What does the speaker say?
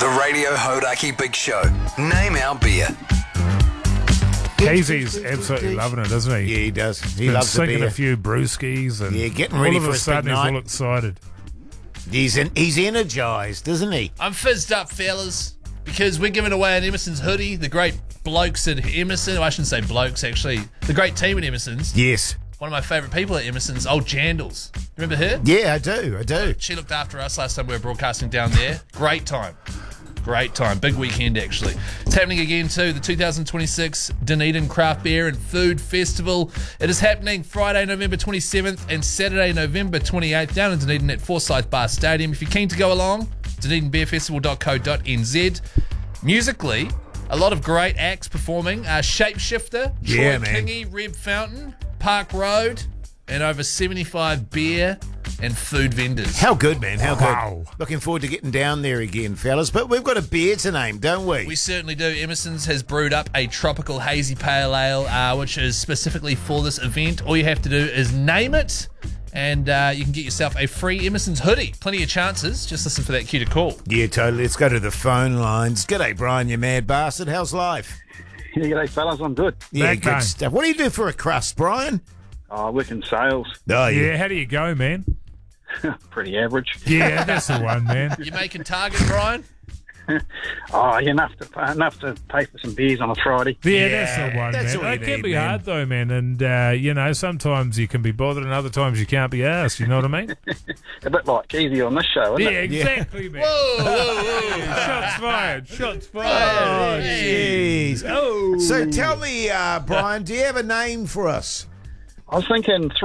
The Radio Hodaki Big Show. Name our beer. Casey's absolutely loving it, doesn't he? Yeah, he does. He Been loves the sinking beer. a few brewskis and getting ready all for of a his sudden big he's night. all excited. He's energised, isn't he? I'm fizzed up, fellas, because we're giving away an Emerson's hoodie. The great blokes at Emerson. I shouldn't say blokes, actually. The great team at Emerson's. Yes. One of my favourite people at Emerson's, old Jandals. Remember her? Yeah, I do. She looked after us last time we were broadcasting down there. Great time. Big weekend, actually. It's happening again, too. The 2026 Dunedin Craft Beer and Food Festival. It is happening Friday, November 27th and Saturday, November 28th down in Dunedin at Forsyth Bar Stadium. If you're keen to go along, DunedinBeerFestival.co.nz. Musically, a lot of great acts performing. Shapeshifter, Yeah, Troy man. Kingy, Reb Fountain, Park Road, and over 75 beer and food vendors. How good, man. How Wow. good. Looking forward to getting down there again, fellas. But we've got a beer to name, don't we? We certainly do. Emerson's has brewed up a tropical hazy pale ale, which is specifically for this event. All you have to do is name it, and you can get yourself a free Emerson's hoodie. Plenty of chances. Just listen for that cue to call. Yeah, totally. Let's go to the phone lines. G'day, Brian, you mad bastard. How's life? Yeah, g'day, fellas. I'm good. Yeah, Back good bang. stuff. What do you do for a crust, Brian? I work in sales. Oh, Yeah, how do you go, man? Pretty average. Yeah, that's the one, man. You making target, Brian? Oh, enough to pay for some beers on a Friday. Yeah, that's the one, that's man. all you It can need, be man. hard, though, man. And, sometimes you can be bothered and other times you can't be asked. You know what I mean? A bit like Keezy on this show, isn't Yeah, it? exactly, man. Whoa. Shots fired. Shots Oh, fired. jeez. Oh. So tell me, Brian, do you have a name for us? I was thinking